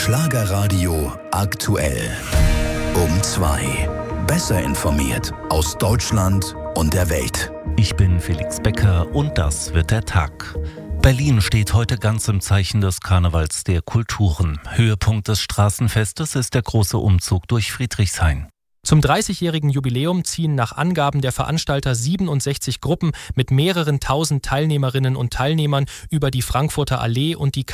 Schlagerradio aktuell. Um 2. Besser informiert aus Deutschland und der Welt. Ich bin Felix Becker und das wird der Tag. Berlin steht heute ganz im Zeichen des Karnevals der Kulturen. Höhepunkt des Straßenfestes ist der große Umzug durch Friedrichshain. Zum 30-jährigen Jubiläum ziehen nach Angaben der Veranstalter 67 Gruppen mit mehreren tausend Teilnehmerinnen und Teilnehmern über die Frankfurter Allee und die